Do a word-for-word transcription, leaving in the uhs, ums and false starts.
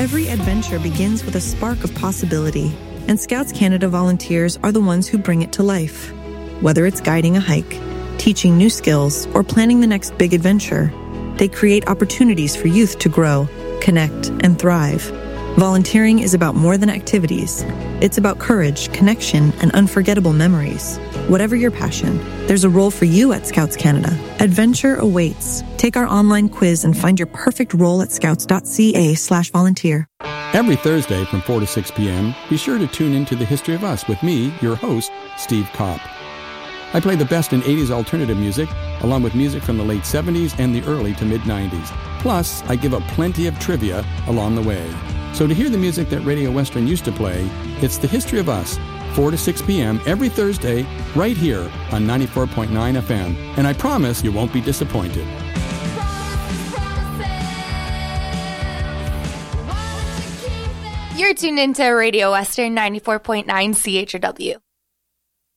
Every adventure begins with a spark of possibility, and Scouts Canada volunteers are the ones who bring it to life. Whether it's guiding a hike, teaching new skills, or planning the next big adventure, they create opportunities for youth to grow, connect, and thrive. Volunteering is about more than activities. It's about courage, connection, and unforgettable memories. Whatever your passion, there's a role for you at Scouts Canada. Adventure awaits. Take our online quiz and find your perfect role at scouts.ca slash volunteer. Every Thursday from four to six p.m., be sure to tune into The History of Us with me, your host, Steve Kopp. I play the best in eighties alternative music, along with music from the late seventies and the early to mid-nineties. Plus, I give up plenty of trivia along the way. So to hear the music that Radio Western used to play, it's The History of Us, four to six p.m. every Thursday, right here on ninety-four point nine F M. And I promise you won't be disappointed. You're tuned into Radio Western ninety-four point nine C H R W.